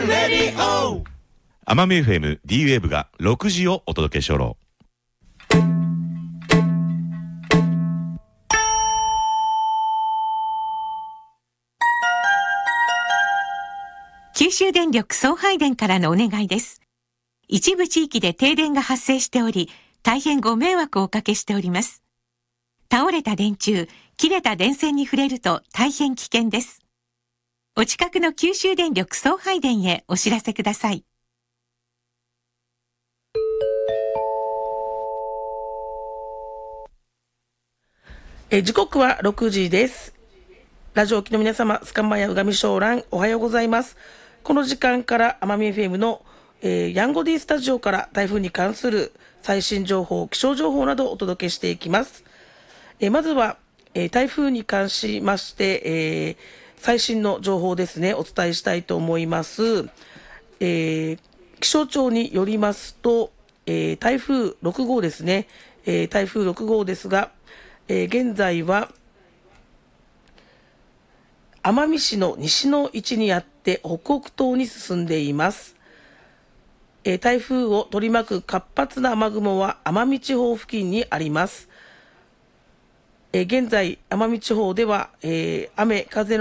レディオ奄美 FM D ウェーブが6時をお届けしょろ。 九州電力送配電からのお願いです。一部地域で停電が発生しており、大変ご迷惑をおかけしております。倒れた電柱、切れた電線に触れると大変危険です。お近くの九州電力送配電へお知らせください。 時刻は6時です。ラジオ機の皆様、スカンマやうがみしょうらん、おはようございます。この時間から奄美 FM の、ヤンゴディスタジオから台風に関する最新情報、気象情報などをお届けしていきます。まずは、台風に関しまして、最新の情報ですね、お伝えしたいと思います。気象庁によりますと、台風6号ですね、台風6号ですが、現在は奄美市の西の位置にあって北北東に進んでいます。台風を取り巻く活発な雨雲は奄美地方付近にあります。現在奄美地方では、雨風の